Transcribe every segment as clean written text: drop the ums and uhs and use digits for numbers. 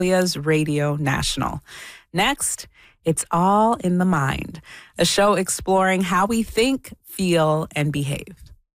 Radio National. Next, it's All in the Mind, a show exploring how we think, feel, and behave.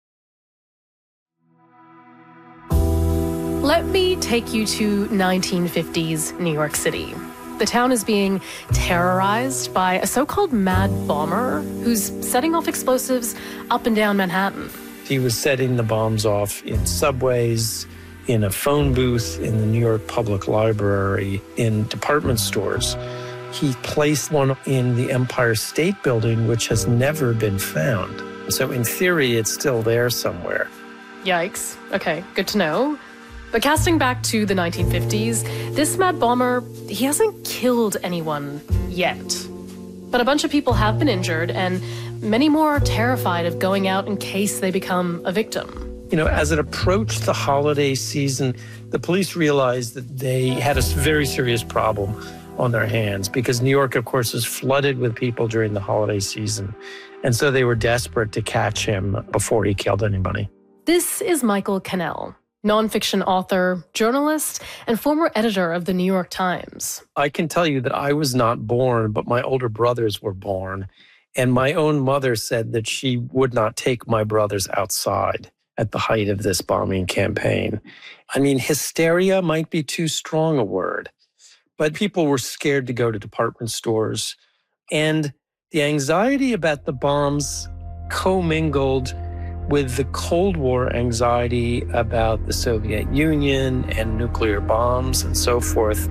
Let me take you to 1950s New York City. The town is being terrorized by a so-called mad bomber who's setting off explosives up and down Manhattan. He was setting the bombs off in subways, in a phone booth, in the New York Public Library, in department stores. He placed one in the Empire State Building, which has never been found. So in theory, it's still there somewhere. Yikes. Okay, good to know. But casting back to the 1950s, this mad bomber, he hasn't killed anyone yet. But a bunch of people have been injured, and many more are terrified of going out in case they become a victim. You know, as it approached the holiday season, the police realized that they had a very serious problem on their hands because New York, of course, is flooded with people during the holiday season. And so they were desperate to catch him before he killed anybody. This is Michael Cannell, nonfiction author, journalist, and former editor of the New York Times. I can tell you that I was not born, but my older brothers were born. And my own mother said that she would not take my brothers outside at the height of this bombing campaign. I mean, hysteria might be too strong a word, but people were scared to go to department stores. And the anxiety about the bombs commingled with the Cold War anxiety about the Soviet Union and nuclear bombs and so forth.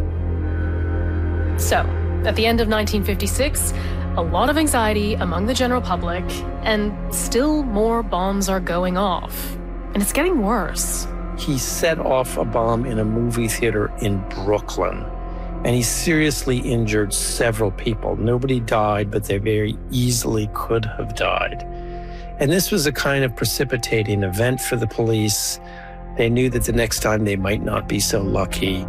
So, at the end of 1956, a lot of anxiety among the general public, and still more bombs are going off. And it's getting worse. He set off a bomb in a movie theater in Brooklyn, and he seriously injured several people. Nobody died, but they very easily could have died. And this was a kind of precipitating event for the police. They knew that the next time they might not be so lucky.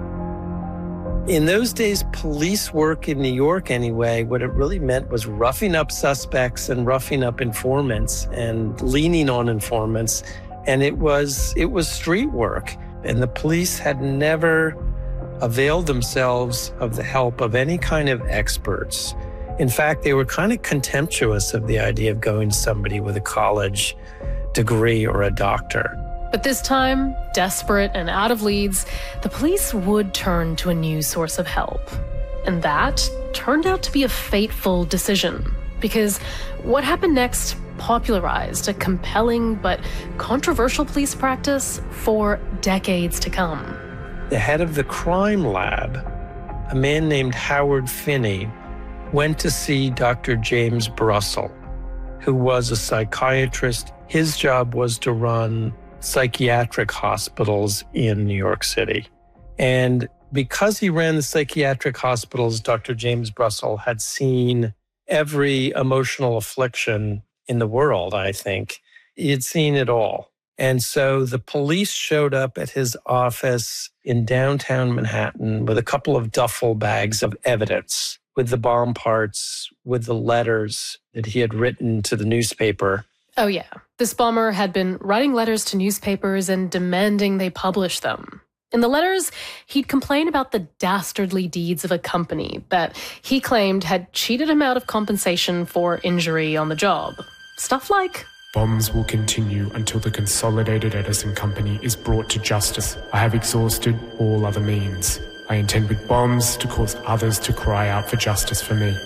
In those days, police work in New York anyway, what it really meant was roughing up suspects and roughing up informants and leaning on informants. And it was street work. And the police had never availed themselves of the help of any kind of experts. In fact, they were kind of contemptuous of the idea of going to somebody with a college degree or a doctor. But this time, desperate and out of leads, the police would turn to a new source of help. And that turned out to be a fateful decision, because what happened next popularized a compelling but controversial police practice for decades to come. The head of the crime lab, a man named Howard Finney, went to see Dr. James Brussel, who was a psychiatrist. His job was to run psychiatric hospitals in New York City. And because he ran the psychiatric hospitals, Dr. James Brussel had seen every emotional affliction in the world, I think. He had seen it all. And so the police showed up at his office in downtown Manhattan with a couple of duffel bags of evidence, with the bomb parts, with the letters that he had written to the newspaper. Oh yeah, this bomber had been writing letters to newspapers and demanding they publish them. In the letters, he'd complain about the dastardly deeds of a company that he claimed had cheated him out of compensation for injury on the job. Stuff like, "Bombs will continue until the Consolidated Edison Company is brought to justice. I have exhausted all other means. I intend with bombs to cause others to cry out for justice for me."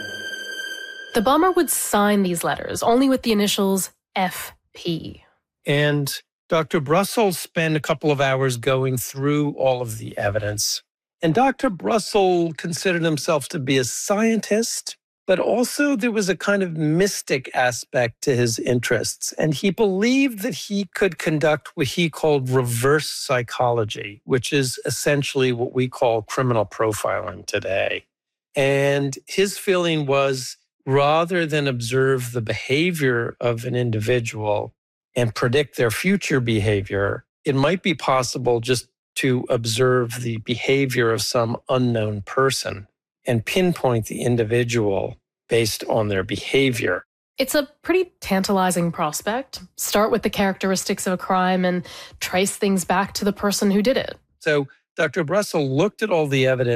The bomber would sign these letters only with the initials FP. And Dr. Brussel spent a couple of hours going through all of the evidence. And Dr. Brussel considered himself to be a scientist, but also there was a kind of mystic aspect to his interests. And he believed that he could conduct what he called reverse psychology, which is essentially what we call criminal profiling today. And his feeling was, rather than observe the behavior of an individual and predict their future behavior, it might be possible just to observe the behavior of some unknown person and pinpoint the individual based on their behavior. It's a pretty tantalizing prospect. Start with the characteristics of a crime and trace things back to the person who did it. So Dr. Brussel looked at all the evidence